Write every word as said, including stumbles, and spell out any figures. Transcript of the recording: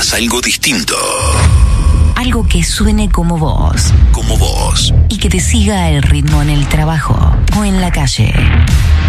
Querés algo distinto. Algo que suene como vos. Como vos. Y que te siga el ritmo en el trabajo o en la calle.